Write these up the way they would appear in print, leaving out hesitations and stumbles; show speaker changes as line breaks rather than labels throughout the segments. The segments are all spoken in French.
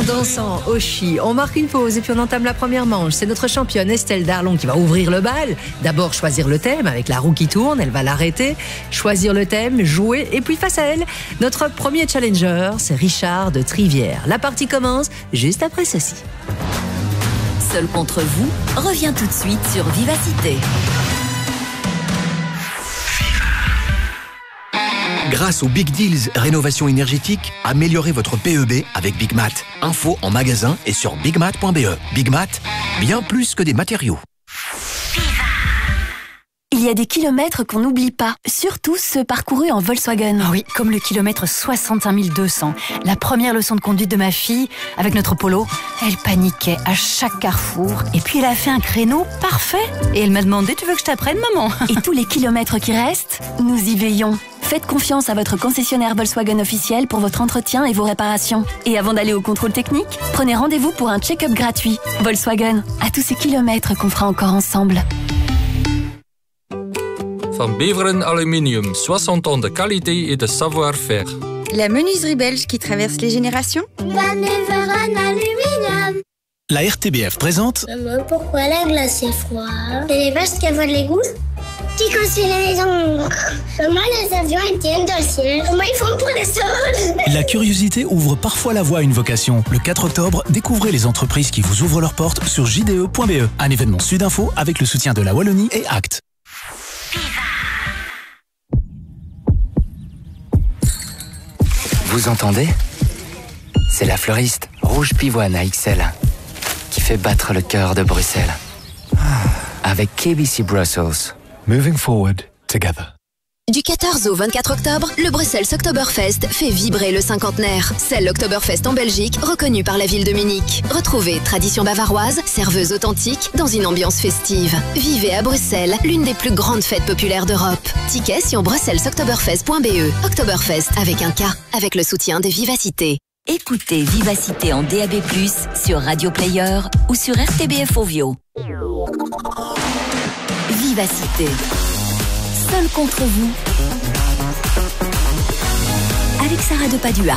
dansant au chi. On marque une pause et puis on entame la première manche. C'est notre championne Estelle Darlon qui va ouvrir le bal. D'abord choisir le thème avec la roue qui tourne, elle va l'arrêter, choisir le thème, jouer et puis face à elle, notre premier challenger, c'est Richard de Trivière. La partie commence juste après ceci.
Seul contre vous revient tout de suite sur Vivacité.
Grâce aux Big Deals Rénovation énergétique, améliorez votre PEB avec Big Mat. Info en magasin et sur bigmat.be. Big Mat, bien plus que des matériaux.
Il y a des kilomètres qu'on n'oublie pas, surtout ceux parcourus en Volkswagen.
Oh oui, comme le kilomètre 65 200. La première leçon de conduite de ma fille, avec notre Polo, elle paniquait à chaque carrefour. Et puis elle a fait un créneau parfait. Et elle m'a demandé, tu veux que je t'apprenne, maman?
Et tous les kilomètres qui restent, nous y veillons. Faites confiance à votre concessionnaire Volkswagen officiel pour votre entretien et vos réparations. Et avant d'aller au contrôle technique, prenez rendez-vous pour un check-up gratuit. Volkswagen, à tous ces kilomètres qu'on fera encore ensemble.
Van Beveren Aluminium, 60 ans de qualité et de savoir-faire.
La menuiserie belge qui traverse les générations.
Van Beveren Aluminium.
La RTBF présente.
Maman, pourquoi la glace est froide? C'est les vaches qui avalent les gousses qui construisent les maisons. Comment les avions étaient dans le ciel? Comment ils font pour les sols?
La curiosité ouvre parfois la voie à une vocation. Le 4 octobre, découvrez les entreprises qui vous ouvrent leurs portes sur jde.be. Un événement Sudinfo avec le soutien de la Wallonie et Act.
Vous entendez? C'est la fleuriste Rouge Pivoine à XL qui fait battre le cœur de Bruxelles. Avec KBC Brussels.
Moving forward together.
Du 14 au 24 octobre, le Bruxelles Oktoberfest fait vibrer le cinquantenaire. C'est l'Oktoberfest en Belgique, reconnu par la ville de Munich. Retrouvez tradition bavaroise, serveuse authentique, dans une ambiance festive. Vivez à Bruxelles, l'une des plus grandes fêtes populaires d'Europe. Tickets sur bruxellesoktoberfest.be. Oktoberfest avec un K, avec le soutien de Vivacité.
Écoutez Vivacité en DAB+, sur Radio Player ou sur RTBF Ovio. Vivacité. Seul contre vous. Avec Sarah de Padua.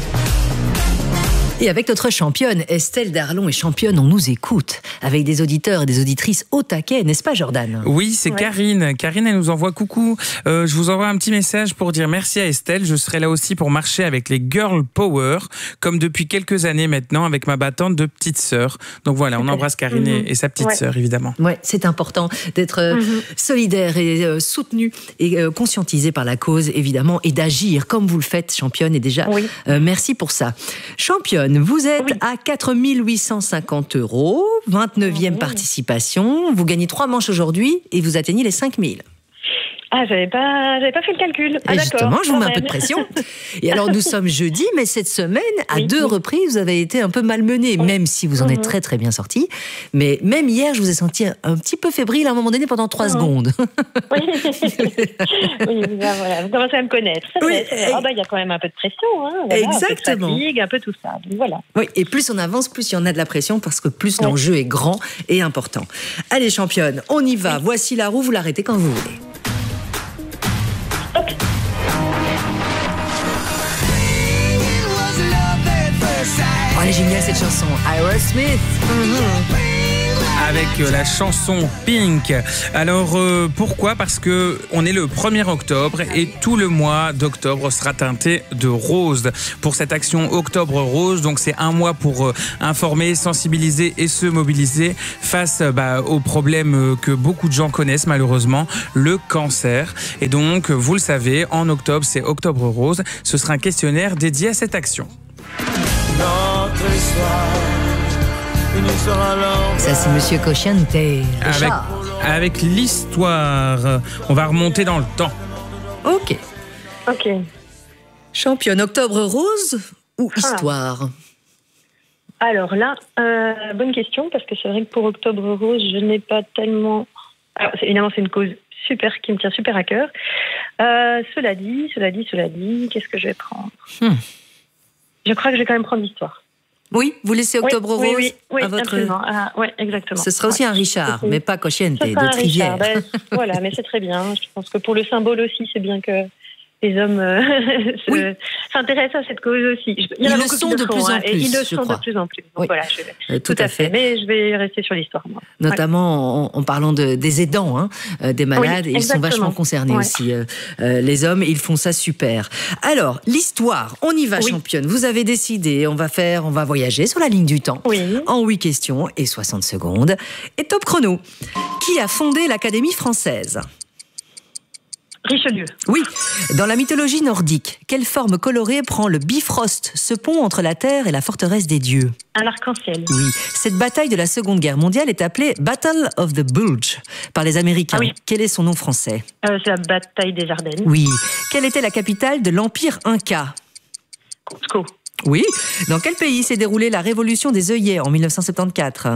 Et avec notre championne, Estelle Darlon est championne, on nous écoute. Avec des auditeurs et des auditrices au taquet, n'est-ce pas Jordan?
Oui, c'est Karine. Karine, elle nous envoie coucou. Je vous envoie un petit message pour dire merci à Estelle. Je serai là aussi pour marcher avec les Girl Power, comme depuis quelques années maintenant, avec ma battante de petite sœur. Donc voilà, on embrasse Karine et sa petite sœur, évidemment.
Ouais, c'est important d'être solidaire et soutenu et conscientisé par la cause, évidemment, et d'agir comme vous le faites, championne. Et déjà, merci pour ça. Championne, vous êtes à 4 850 €, 29e participation. Vous gagnez 3 manches aujourd'hui et vous atteignez les 5 000.
Ah, j'avais pas fait le calcul.
Et justement, je vous mets un peu de pression. Et alors, nous sommes jeudi, mais cette semaine, à 2 reprises, vous avez été un peu malmené, même si vous en êtes très très bien sorti. Mais même hier, je vous ai senti un petit peu fébrile à un moment donné pendant 3 secondes.
Oui, voilà, vous commencez à me connaître. Il y a quand même un peu de pression. Voilà,
exactement.
Un peu de fatigue, un peu tout ça. Donc, voilà.
Oui, et plus on avance, plus il y en a de la pression, parce que plus l'enjeu est grand et important. Allez, championne, on y va. Voici la roue, vous l'arrêtez quand vous voulez. Oh, elle est géniale cette chanson, Aerosmith.
Avec la chanson Pink. Alors pourquoi? Parce que on est le 1er octobre et tout le mois d'octobre sera teinté de rose. Pour cette action Octobre Rose, donc c'est un mois pour informer, sensibiliser et se mobiliser face aux problèmes que beaucoup de gens connaissent malheureusement, le cancer. Et donc, vous le savez, en octobre, c'est Octobre Rose. Ce sera un questionnaire dédié à cette action.
Notre histoire, une histoire à l'envers.
Ça, c'est Monsieur Cocciante.
Avec l'histoire. On va remonter dans le temps.
Ok. Championne, Octobre Rose ou histoire?
Alors là, bonne question, parce que c'est vrai que pour Octobre Rose, je n'ai pas tellement... Alors, évidemment, c'est une cause qui me tient super à cœur. Cela dit, qu'est-ce que je vais prendre? Je crois que je vais quand même prendre l'histoire.
Oui, vous laissez Octobre Rose
à votre... absolument. Oui, exactement.
Ce sera aussi un Richard, mais pas Cocciante, de Trivière.
Voilà, mais c'est très bien. Je pense que pour le symbole aussi, c'est bien que les hommes s'intéressent à cette cause aussi.
Ils le sont de plus en plus.
Ils le sont de plus en plus. Donc voilà, tout à fait. Mais je vais rester sur l'histoire, moi.
Notamment en parlant des aidants, des malades, ils sont vachement concernés aussi. Les hommes, ils font ça super. Alors, l'histoire, on y va, championne. Vous avez décidé, on va voyager sur la ligne du temps. En 8 questions et 60 secondes. Et top chrono. Qui a fondé l'Académie française ?
Richelieu.
Oui. Dans la mythologie nordique, quelle forme colorée prend le Bifrost, ce pont entre la Terre et la forteresse des dieux ?
Un arc-en-ciel.
Oui. Cette bataille de la Seconde Guerre mondiale est appelée Battle of the Bulge par les Américains. Quel est son nom français ?
C'est la bataille des Ardennes.
Oui. Quelle était la capitale de l'Empire Inca ?
Cusco.
Oui. Dans quel pays s'est déroulée la révolution des œillets en 1974 ?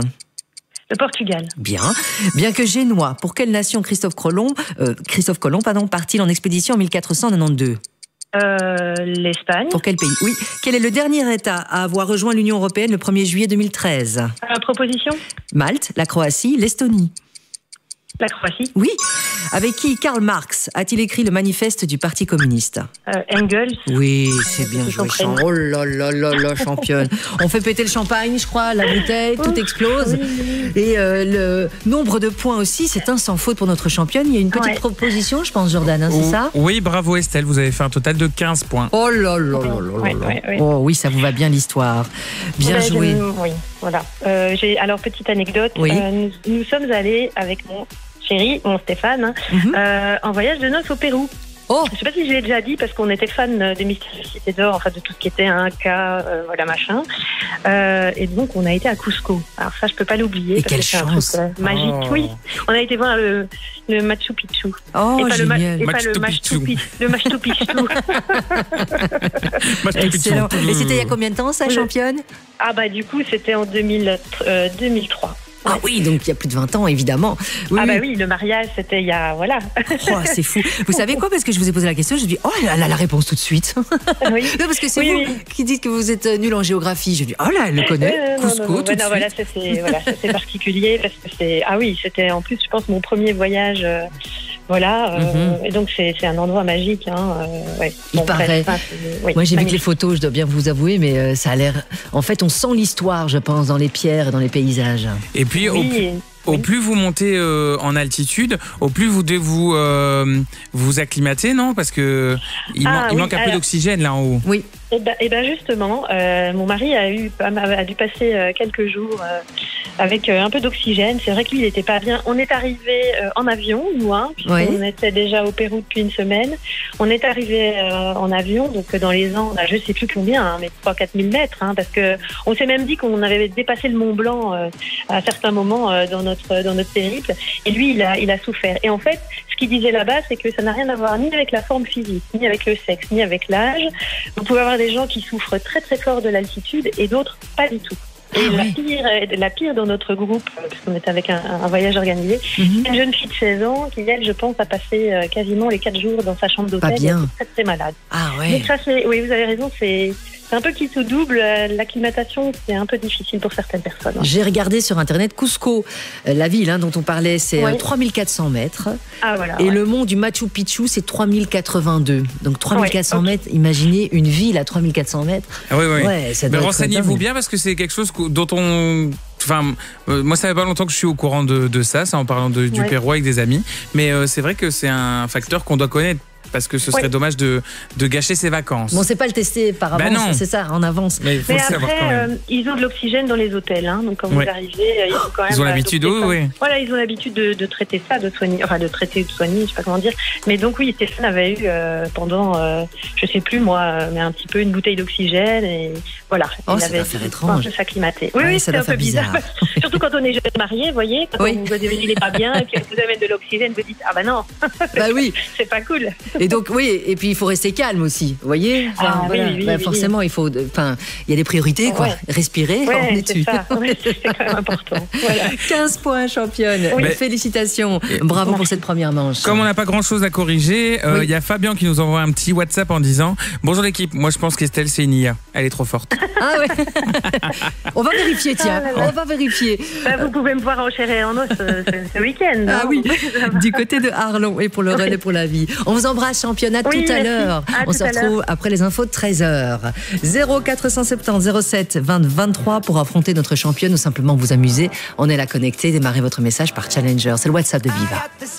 Le Portugal.
Bien que génois, pour quelle nation Christophe Colomb part-il en expédition en 1492 ?
L'Espagne.
Pour quel pays ? Oui. Quel est le dernier État à avoir rejoint l'Union européenne le 1er juillet 2013 ?
Proposition ?
Malte, la Croatie, l'Estonie.
La Croatie.
Oui. Avec qui Karl Marx a-t-il écrit le manifeste du Parti communiste ?
Engels.
Oui, c'est bien joué. Oh là là là là, championne. On fait péter le champagne, je crois, la bouteille, tout explose. Et le nombre de points aussi, c'est un sans faute pour notre championne. Il y a une petite proposition, je pense, Jordan, c'est ça ?
Oui, bravo Estelle, vous avez fait un total de 15 points.
Oh là là là là là. Oh oui, ça vous va bien l'histoire. Bien joué.
Oui, voilà. Alors, petite anecdote. Nous sommes allés avec mon chéri, mon Stéphane, en voyage de noces au Pérou. Je ne sais pas si je l'ai déjà dit parce qu'on était fan des Mystérieuses Cités d'Or, enfin de tout ce qui était Inca, voilà machin. Et donc on a été à Cusco. Alors ça je peux pas l'oublier.
Et quelle chance.
Un truc, magique, oui. On a été voir le Machu Picchu.
Oh génial.
Le Machu Picchu.
Excellent. Et c'était il y a combien de temps ça, championne ?
Du coup c'était en 2003.
Ah oui, donc il y a plus de 20 ans, évidemment.
Oui, le mariage, c'était il y a... Voilà.
Oh, c'est fou. Vous savez quoi ? Parce que je vous ai posé la question, je me dis, oh, elle a la réponse tout de suite.
Oui.
Non, parce que c'est vous qui dites que vous êtes nul en géographie. Je dis, oh là, elle le connaît. Cusco, tout de suite.
Voilà, c'est particulier parce que c'est... Ah oui, c'était en plus, je pense, mon premier voyage... et donc c'est un endroit magique.
Il paraît. Moi j'ai vu que les photos, je dois bien vous avouer, mais ça a l'air... En fait, on sent l'histoire, je pense, dans les pierres et dans les paysages.
Et puis, au plus vous montez en altitude, au plus vous devez vous acclimater, non ? Parce que il manque un peu d'oxygène là en haut.
Oui.
Et ben justement, mon mari a dû passer quelques jours avec un peu d'oxygène. C'est vrai que lui, il n'était pas bien. On est arrivé en avion, nous, puisqu'on était déjà au Pérou depuis une semaine. On est arrivé en avion, donc dans les Andes, je ne sais plus combien, mais 3-4 000 mètres, parce que on s'est même dit qu'on avait dépassé le Mont Blanc à certains moments dans notre périple. Et lui, il a souffert. Et en fait, ce qu'il disait là-bas, c'est que ça n'a rien à voir ni avec la forme physique, ni avec le sexe, ni avec l'âge. Vous pouvez avoir des gens qui souffrent très très fort de l'altitude et d'autres pas du tout. Et la pire dans notre groupe, parce qu'on était avec un voyage organisé, une jeune fille de 16 ans qui, elle, je pense, a passé quasiment les 4 jours dans sa chambre d'hôtel. Elle était très très malade.
Ah ouais.
Donc ça, oui, vous avez raison, c'est un peu qui tout double. L'acclimatation, c'est un peu difficile pour certaines personnes.
J'ai regardé sur Internet Cusco, la ville dont on parlait, c'est 3400 mètres.
Ah, voilà,
et le mont du Machu Picchu, c'est 3082. Donc 3400 mètres, imaginez une ville à 3400 mètres.
Ah oui.
Mais
renseignez-vous bien parce que c'est quelque chose dont on... Enfin, moi, ça fait pas longtemps que je suis au courant de ça en parlant du Pérou avec des amis. Mais c'est vrai que c'est un facteur qu'on doit connaître. Parce que ce serait dommage de gâcher ses vacances.
Bon, c'est pas le tester par avance, c'est ça, en avance.
Mais après,
ils ont de l'oxygène dans les hôtels, donc quand vous arrivez, ils ont quand même.
Ils ont l'habitude,
Voilà, ils ont l'habitude de traiter ça, de soigner, je sais pas comment dire. Mais donc oui, Stéphane avait eu pendant, je sais plus moi, mais un petit peu une bouteille d'oxygène et voilà.
Il avait étrange
de s'acclimater. Oui, c'est un peu bizarre. Surtout quand on est jeune marié, vous voyez, quand on vous dit il est pas bien et puis on vous amène de l'oxygène, vous dites ah bah non, c'est pas cool.
Et donc, et puis il faut rester calme aussi, vous voyez. Forcément, il faut. Enfin, il y a des priorités, quoi. Respirer, on est dessus.
C'est quand même important.
15 points, championne. Félicitations. Bravo pour cette première manche.
Comme on n'a pas grand-chose à corriger, il y a Fabien qui nous envoie un petit WhatsApp en disant bonjour l'équipe, moi je pense qu'Estelle c'est une IA. Elle est trop forte.
Ah ouais. On va vérifier, tiens. On va vérifier.
Vous pouvez me voir en chair et en os ce week-end.
Ah oui. Du côté de Arlon et pour le relais pour la vie. On vous embrasse. courage, championne, à tout à l'heure. On se retrouve après les infos de 13h. 0470 07 20 23 pour affronter notre championne ou simplement vous amuser. On est là connecté. Démarrez votre message par Challenger. C'est le WhatsApp de Viva.